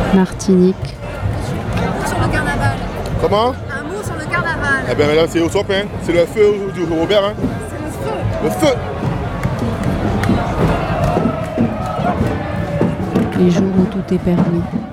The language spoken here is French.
Martinique. Sur le carnaval. Comment? Un mot sur le carnaval. Eh bien, là, c'est au top, hein. C'est le feu du Robert, hein. C'est le feu. Le feu! Les jours où tout est permis.